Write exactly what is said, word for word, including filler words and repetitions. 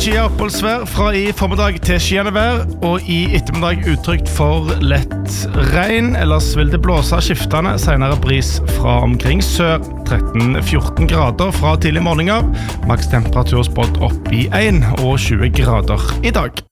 Skyet oppholdsvær fra i formiddag til skyende vær, og i ettermiddag utrygt for lett regn. Ellers vil det blåse skiftende, senere bris fra omkring sør. tretten til fjorten grader fra tidlig morgen av. Maks temperatur spådd opp i en og tjue grader i dag.